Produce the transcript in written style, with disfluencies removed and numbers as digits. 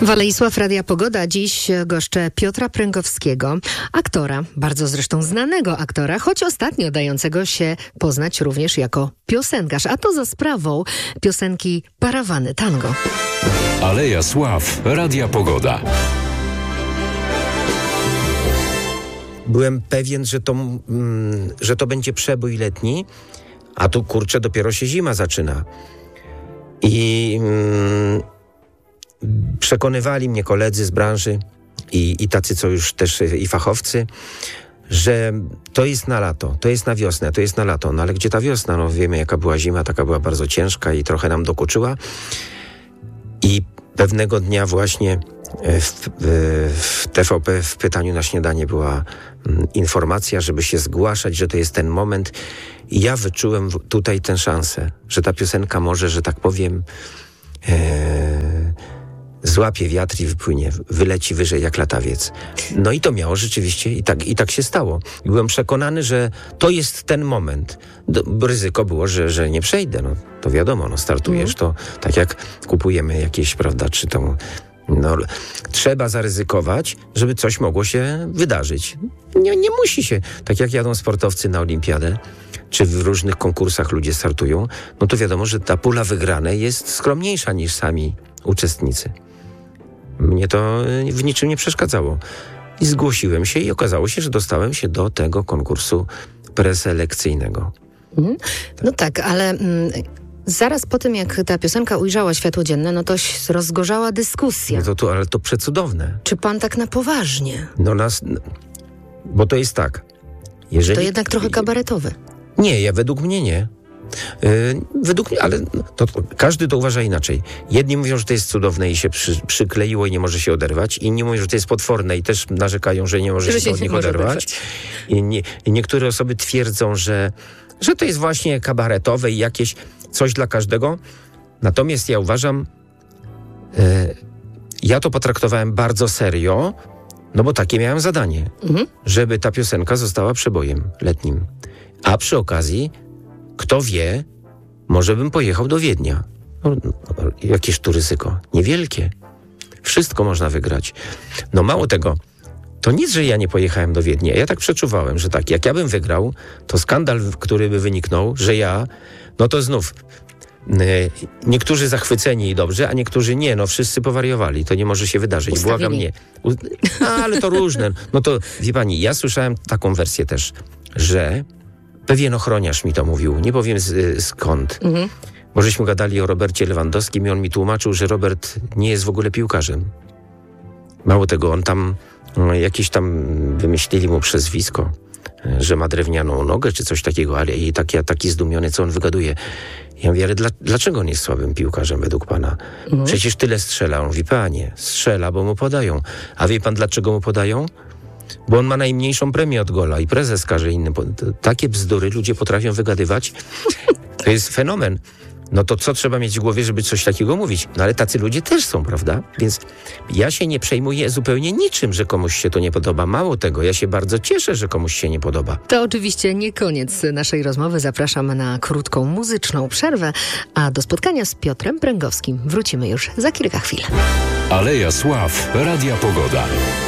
Waleisław, Radia Pogoda. Dziś goszczę Piotra Pręgowskiego, aktora, bardzo zresztą znanego aktora, choć ostatnio dającego się poznać również jako piosenkarz, a to za sprawą piosenki Parawany Tango. Aleja Sław, Radia Pogoda. Byłem pewien, że to będzie przebój letni, a tu kurczę dopiero się zima zaczyna. I przekonywali mnie koledzy z branży i tacy, co już też i fachowcy, że to jest na lato, to jest na wiosnę, to jest na lato. No ale gdzie ta wiosna? No wiemy, jaka była zima, taka była bardzo ciężka i trochę nam dokuczyła. I pewnego dnia właśnie w TVP w pytaniu na śniadanie była informacja, żeby się zgłaszać, że to jest ten moment. I ja wyczułem tutaj tę szansę, że ta piosenka może, że tak powiem, złapie wiatr i wypłynie, wyleci wyżej jak latawiec. No i to miało rzeczywiście, i tak się stało. I byłem przekonany, że to jest ten moment. Ryzyko było, że nie przejdę. No, to wiadomo, no, startujesz, to tak jak kupujemy jakieś, prawda, czy tą... No, trzeba zaryzykować, żeby coś mogło się wydarzyć. Nie musi się. Tak jak jadą sportowcy na olimpiadę, czy w różnych konkursach ludzie startują, no to wiadomo, że ta pula wygranej jest skromniejsza niż sami uczestnicy. Mnie to w niczym nie przeszkadzało. I zgłosiłem się i okazało się, że dostałem się do tego konkursu preselekcyjnego. No tak, ale... Zaraz po tym, jak ta piosenka ujrzała światło dzienne, no to rozgorzała dyskusja. No ale to przecudowne. Czy pan tak na poważnie? Bo to jest tak. Jeżeli... To jednak trochę kabaretowe. Nie, według mnie nie. Według mnie, ale to każdy to uważa inaczej. Jedni mówią, że to jest cudowne i się przykleiło i nie może się oderwać. Inni mówią, że to jest potworne i też narzekają, że nie może się od nich oderwać. I niektóre osoby twierdzą, że to jest właśnie kabaretowe i jakieś coś dla każdego. Natomiast ja uważam, ja to potraktowałem bardzo serio, no bo takie miałem zadanie, żeby ta piosenka została przebojem letnim. A przy okazji, kto wie, może bym pojechał do Wiednia. No, jakież tu ryzyko? Niewielkie. Wszystko można wygrać. No mało tego, to nic, że ja nie pojechałem do Wiednia. Ja tak przeczuwałem, że tak, jak ja bym wygrał, to skandal, który by wyniknął, że ja, no to znów niektórzy zachwyceni i dobrze, a niektórzy nie, no wszyscy powariowali, to nie może się wydarzyć, błagam nie. Ale to różne. No to, wie pani, ja słyszałem taką wersję też, że pewien ochroniarz mi to mówił, nie powiem skąd, bo żeśmy gadali o Robercie Lewandowskim i on mi tłumaczył, że Robert nie jest w ogóle piłkarzem. Mało tego, on tam jakieś tam wymyślili mu przezwisko, że ma drewnianą nogę, czy coś takiego, ale i taki zdumiony, co on wygaduje. Ja mówię, ale dlaczego on jest słabym piłkarzem według pana? Przecież tyle strzela. On mówi, panie, strzela, bo mu podają. A wie pan, dlaczego mu podają? Bo on ma najmniejszą premię od gola i prezes każe innym. Takie bzdury ludzie potrafią wygadywać. To jest fenomen. No to co trzeba mieć w głowie, żeby coś takiego mówić? No ale tacy ludzie też są, prawda? Więc ja się nie przejmuję zupełnie niczym, że komuś się to nie podoba. Mało tego, ja się bardzo cieszę, że komuś się nie podoba. To oczywiście nie koniec naszej rozmowy. Zapraszam na krótką muzyczną przerwę, a do spotkania z Piotrem Pręgowskim wrócimy już za kilka chwil. Aleja Sław, Radia Pogoda.